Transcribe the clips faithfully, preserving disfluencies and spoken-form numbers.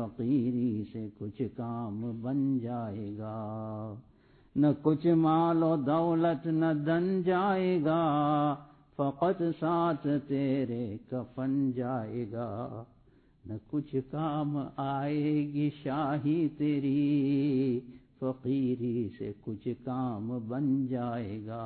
फकीरी से कुछ काम बन जाएगा। न कुछ मालो दौलत न धन जाएगा, फकत साथ तेरे कफन जाएगा। न कुछ काम आएगी शाही तेरी, फकीरी से कुछ काम बन जाएगा।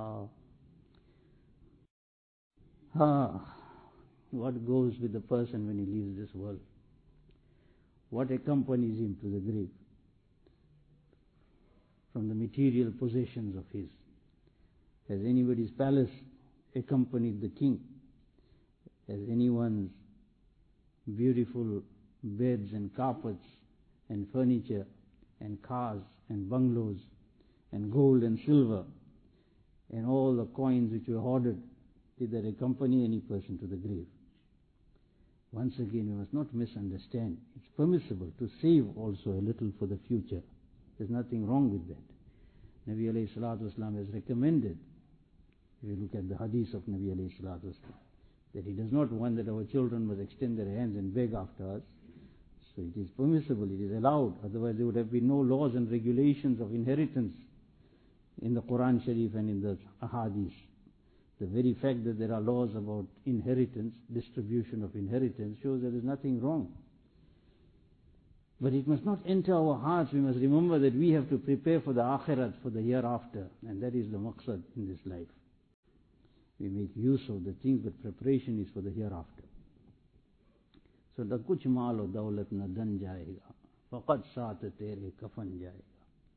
हाँ, what goes with the person when he leaves this world? What accompanies him to the grave? From the material possessions of his. Has anybody's palace accompanied the king? Has anyone's beautiful beds and carpets and furniture and cars and bungalows and gold and silver and all the coins which were hoarded, did that accompany any person to the grave? Once again, we must not misunderstand. It's permissible to save also a little for the future. There's nothing wrong with that. Nabi alayhi salatu wasalam has recommended, if you look at the hadith of Nabi alayhi salatu wasalam, that he does not want that our children must extend their hands and beg after us. So it is permissible, it is allowed. Otherwise there would have been no laws and regulations of inheritance in the Quran Sharif and in the Ahadith. The very fact that there are laws about inheritance, distribution of inheritance, shows there is nothing wrong. But it must not enter our hearts. We must remember that we have to prepare for the akhirat, for the hereafter, and that is the maqsad in this life. We make use of the things, but preparation is for the hereafter. So the kuch maal o dawlat na dan jayega, faqad saat tere kafan jayega.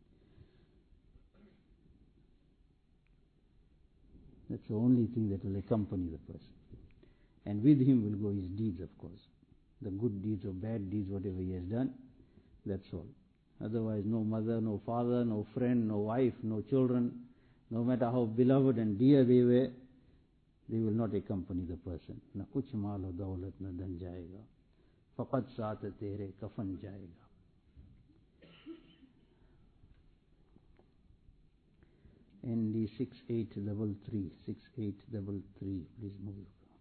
That's the only thing that will accompany the person. And with him will go his deeds, of course. The good deeds or bad deeds, whatever he has done, that's all. Otherwise, no mother, no father, no friend, no wife, no children, no matter how beloved and dear they were, they will not accompany the person. Na kuch maal o dawlat na dan jayega, faqad saat tere kafan jayega. N D six eight three three, six eight three three, please move.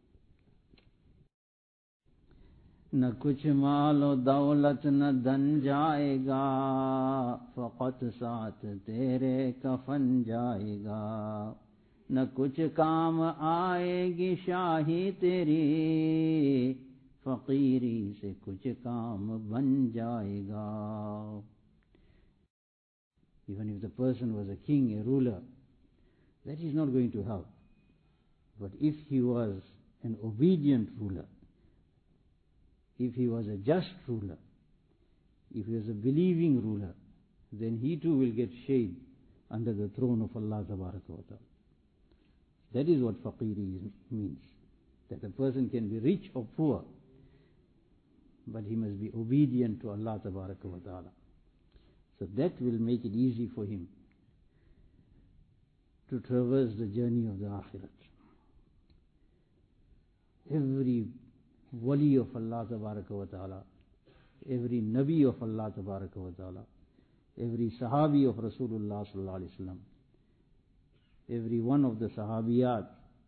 न कुछ मालो दौलत न धन जाएगा, फकत साथ तेरे कफन जाएगा। न कुछ काम आएगी शाही तेरी, फकीरी से कुछ काम बन जाएगा। Even if the person was a king, a ruler, that is not going to help. But if he was an obedient ruler, if he was a just ruler, if he was a believing ruler, then he too will get shade under the throne of Allah Tabaraka wa Ta'ala. That is what faqiri means. That a person can be rich or poor, but he must be obedient to Allah Tabaraka wa Ta'ala. So that will make it easy for him to traverse the journey of the akhirat. Every wali of Allah Tabaraka wa Ta'ala, every nabi of Allah Tabaraka wa Ta'ala, every sahabi of Rasulullah Sallallahu Alaihi Wasallam, every one of the sahabiyat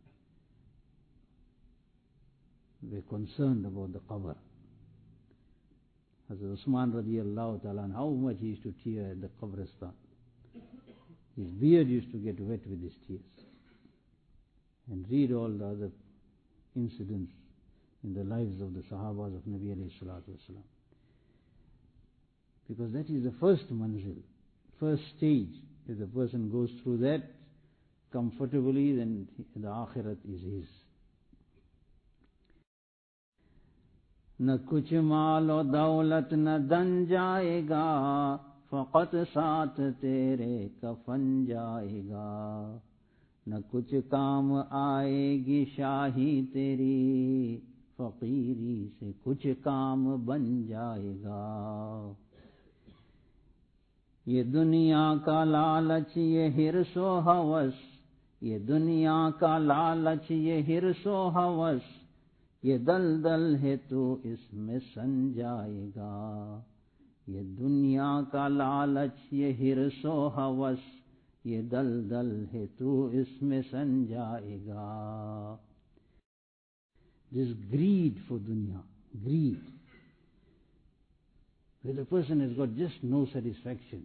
were concerned about the qabr. Hazrat Usman radiallahu ta'ala, how much he used to tear at the qabristan. His beard used to get wet with his tears. And read all the other incidents in the lives of the Sahabas of Nabi alayhi salatu wasalam. Because that is the first manzil, first stage. If the person goes through that comfortably, then the akhirat is his. न कुछ मालो दौलत न धन जाएगा, फकत साथ तेरे कफन जाएगा। न कुछ काम आएगी शाही तेरी, फकीरी से कुछ काम बन जाएगा। ये दुनिया का लालच ये हिर्सो हवस, ये दुनिया का लालच ये हिर्सो हवस, ये दलदल है तो इसमें सन जाएगा। ये दुनिया का लालच ये हिर्सो हवस, ये दलदल है तो इसमें सन जाएगा। This greed for dunya, greed. where the person has got just no satisfaction.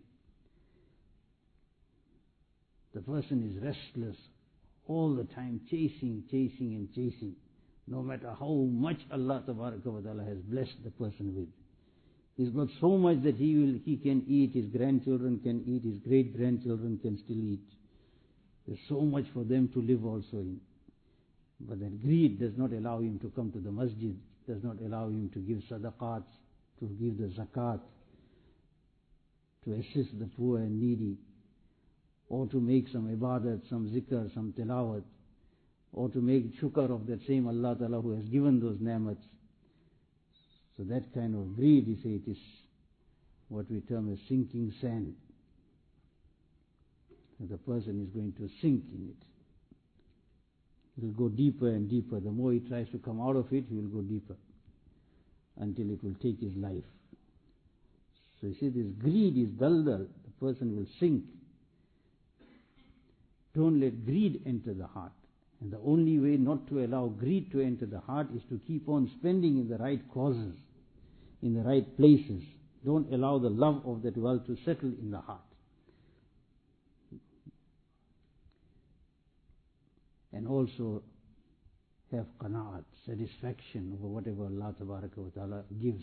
The person is restless, all the time chasing, chasing and chasing, no matter how much Allah Tabaraka wa Ta'ala has blessed the person with. He's got so much that he will, he can eat, his grandchildren can eat, his great-grandchildren can still eat. There's so much for them to live also in. But that greed does not allow him to come to the masjid, does not allow him to give sadaqat, to give the zakat, to assist the poor and needy, or to make some ibadat, some zikr, some tilawat, or to make shukr of that same Allah Ta'ala who has given those ni'mats. So that kind of greed, you say, it is what we term as sinking sand. And the person is going to sink in it. It will go deeper and deeper. The more he tries to come out of it, he will go deeper until it will take his life. So you see, this greed is daldal. The person will sink. Don't let greed enter the heart. And the only way not to allow greed to enter the heart is to keep on spending in the right causes, in the right places. Don't allow the love of that wealth to settle in the heart. And also have qanaat, satisfaction over whatever Allah Tabaraka wa Ta'ala gives,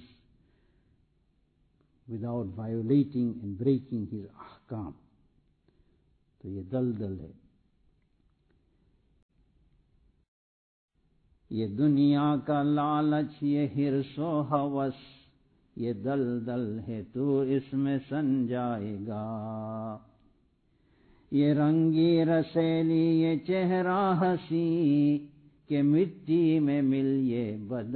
without violating and breaking His ahkam. So ye daldal hai. ये दुनिया का लालच, ये हिर्सो हवस, ये दलदल है तो इसमें सन जाएगा। ये रंगी रसेली, ये चेहरा हसी, के मिट्टी में मिल ये बदल